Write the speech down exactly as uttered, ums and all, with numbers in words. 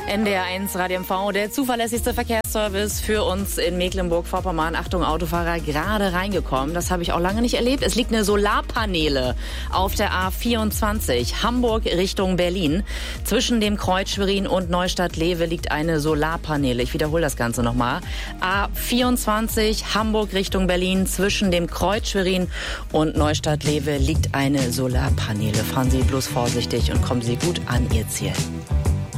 N D R eins Radio M V, der zuverlässigste Verkehrsservice für uns in Mecklenburg-Vorpommern. Achtung, Autofahrer, gerade reingekommen. Das habe ich auch lange nicht erlebt. Es liegt eine Solarpaneele auf der A vierundzwanzig, Hamburg Richtung Berlin. Zwischen dem Kreuz Schwerin und Neustadt-Lewe liegt eine Solarpaneele. Ich wiederhole das Ganze nochmal. A vierundzwanzig, Hamburg Richtung Berlin. Zwischen dem Kreuz Schwerin und Neustadt-Lewe liegt eine Solarpaneele. Fahren Sie bloß vorsichtig und kommen Sie gut an Ihr Ziel.